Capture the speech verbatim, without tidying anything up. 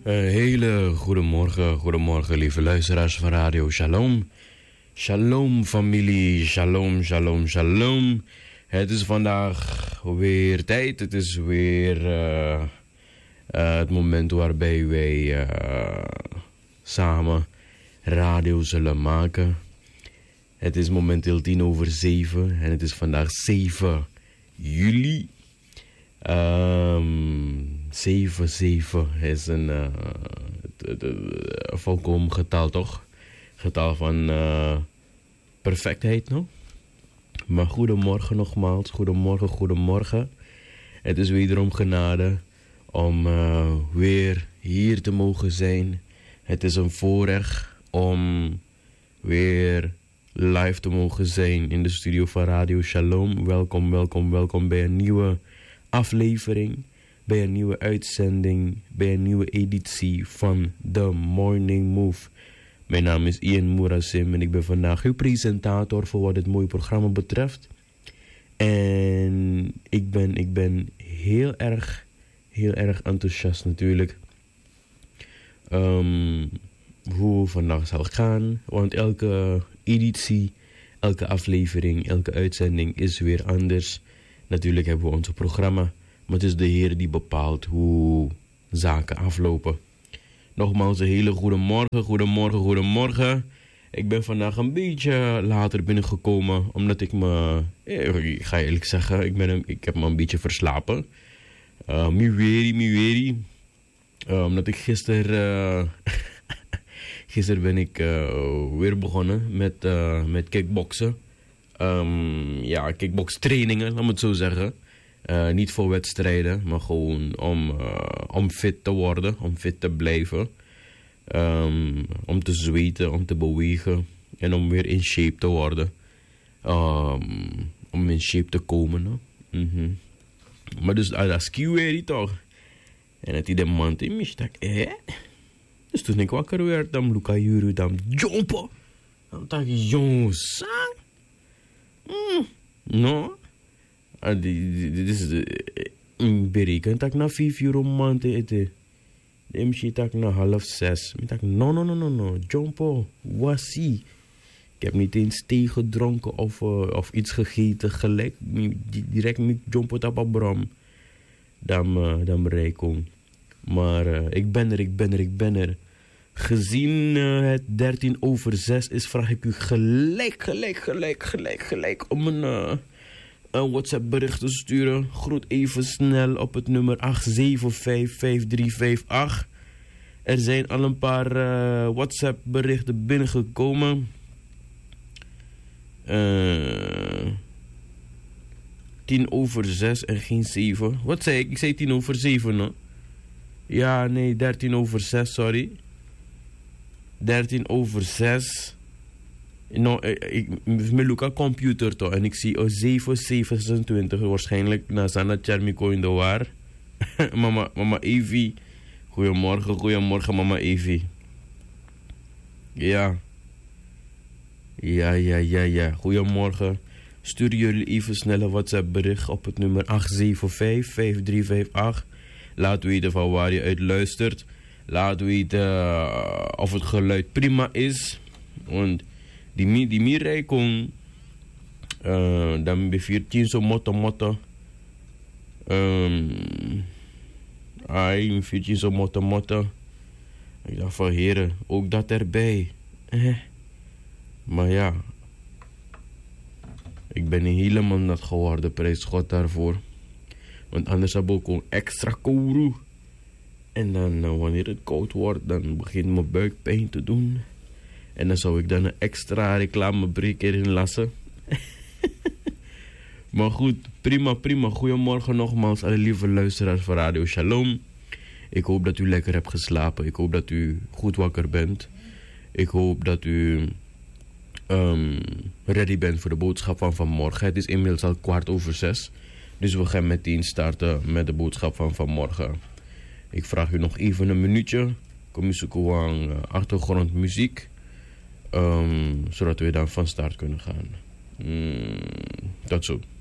Een hele goede morgen, goedemorgen lieve luisteraars van Radio Shalom. Shalom familie, shalom, shalom, shalom. Het is vandaag weer tijd, het is weer uh, uh, het moment waarbij wij uh, samen radio zullen maken. Het is momenteel tien over zeven en het is vandaag zeven juli. Um, zeven zeven is een uh, de, de, volkomen getal, toch? Getal van uh, perfectheid, no? Maar goedemorgen nogmaals, goedemorgen, goedemorgen. Het is wederom genade om uh, weer hier te mogen zijn. Het is een voorrecht om weer live te mogen zijn in de studio van Radio Shalom. Welkom, welkom, welkom bij een nieuwe aflevering, bij een nieuwe uitzending, bij een nieuwe editie van The Morning Move. Mijn naam is Ian Murasim en ik ben vandaag uw presentator voor wat het mooie programma betreft. En ik ben, ik ben heel erg, heel erg enthousiast natuurlijk um, hoe vandaag zal gaan. Want elke editie, elke aflevering, elke uitzending is weer anders. Natuurlijk hebben we ons programma, maar het is de Heer die bepaalt hoe zaken aflopen. Nogmaals een hele goede morgen, goedemorgen, goedemorgen. Ik ben vandaag een beetje later binnengekomen, omdat ik me, eh, ik ga eerlijk zeggen, ik, ben een, ik heb me een beetje verslapen. Uh, Miweri, miweri. Uh, omdat ik gisteren, uh, gisteren ben ik uh, weer begonnen met, uh, met kickboksen. Um, ja, kickbokstrainingen, laat me het zo zeggen. Uh, niet voor wedstrijden, maar gewoon om, uh, om fit te worden, om fit te blijven. Um, om te zweten, om te bewegen en om weer in shape te worden. Um, om in shape te komen. No? Mm-hmm. Maar dus, dat is kieweri toch? En dat hij de man in mij stak, eh? Dus toen ik wakker werd, dan Luca Juru, dan jumpen. Dan dacht ik, jongens, Mm, no. Ah, dit is een berekend dat ik na vijf euro maand eten. De mc tak na half zes. Ik dacht, no, no, no, no, no. Jumpo, wasie. Ik heb niet eens thee gedronken of, uh, of iets gegeten. Gelijk, direct met jumpo tapabram. Dan, uh, dan bereik ik. Maar uh, ik ben er, ik ben er, ik ben er. Gezien uh, het dertien over zes is, vraag ik u gelijk, gelijk, gelijk, gelijk, gelijk om een, uh, een WhatsApp bericht te sturen. Groet even snel op het nummer acht zeven vijf vijf drie vijf acht. Er zijn al een paar uh, WhatsApp berichten binnengekomen. Uh, tien over zes en geen zeven. Wat zei ik? Ik zei tien over zeven, no? Ja, nee, dertien over zes, sorry. dertien over zes. Nou, ik ben Luca computer toch. En ik zie oh, zeven zevenentwintig. Waarschijnlijk na Sana Charmico in de war. mama, mama Evie. Goedemorgen, goedemorgen mama Evie. Ja. Ja, ja, ja, ja. Goedemorgen. Stuur jullie even snel een WhatsApp bericht op het nummer acht zeven vijf vijf drie vijf acht. Laat weten van waar je uit luistert. Laat weten uh, of het geluid prima is. Want die, die meer rijkong. Uh, dan beviert je zo motto motto. Um, ai, beviert je zo motto motto. Ik dacht van heren, ook dat erbij. Eh. Maar ja. Ik ben niet helemaal nat geworden, prijs God daarvoor. Want anders heb ik ook een extra kouru. En dan uh, wanneer het koud wordt, dan begint mijn buik pijn te doen. En dan zou ik dan een extra reclamebreak erin lassen. Maar goed, prima, prima. Goedemorgen nogmaals alle lieve luisteraars van Radio Shalom. Ik hoop dat u lekker hebt geslapen. Ik hoop dat u goed wakker bent. Ik hoop dat u um, ready bent voor de boodschap van vanmorgen. Het is inmiddels al kwart over zes. Dus we gaan meteen starten met de boodschap van vanmorgen. Ik vraag u nog even een minuutje. Kom je zoeken aan achtergrondmuziek. Um, zodat we dan van start kunnen gaan. Mm, tot zo.